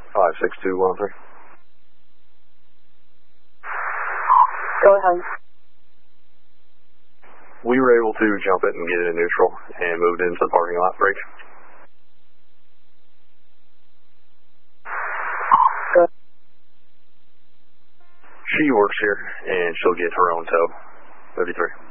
56213. Go ahead. We were able to jump it and get it in neutral and moved into the parking lot break. Good. She works here and she'll get her own tow. 53.